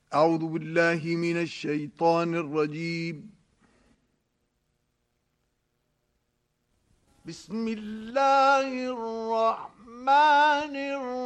أعوذ بالله من الشيطان الرجيم. بسم الله الرحمن الرحيم.